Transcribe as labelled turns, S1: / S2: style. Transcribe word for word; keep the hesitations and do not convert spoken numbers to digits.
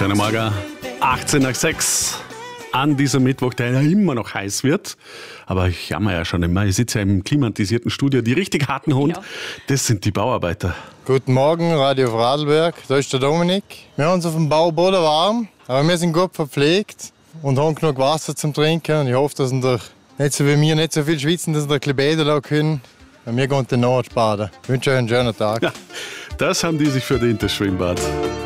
S1: Schönen Morgen, achtzehn nach sechs an diesem Mittwoch, der ja immer noch heiß wird. Aber ich jammer ja schon immer. Ich sitze ja im klimatisierten Studio. Die richtig harten Hunde, ja. Das sind die Bauarbeiter.
S2: Guten Morgen, Radio Vorarlberg. Da ist der Dominik. Wir haben uns auf dem Bau boden warm, aber wir sind gut verpflegt und haben genug Wasser zum Trinken. Und ich hoffe, dass wir nicht so wie wir nicht so viel schwitzen, dass wir ein bisschen baden können. Wir gehen in den Nord baden. Ich wünsche euch einen schönen Tag.
S1: Ja, das haben die sich verdient, das Schwimmbad.